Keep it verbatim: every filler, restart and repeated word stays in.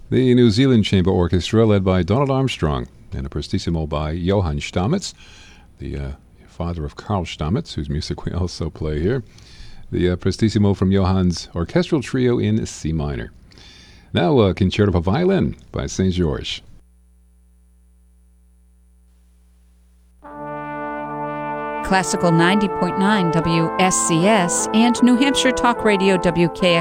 The New Zealand Chamber Orchestra, led by Donald Armstrong, and a Prestissimo by Johann Stamitz, the uh, father of Karl Stamitz, whose music we also play here. The uh, Prestissimo from Johann's orchestral trio in C minor. Now, uh, Concerto for Violin by Saint George. Classical ninety point nine W S C S and New Hampshire Talk Radio W K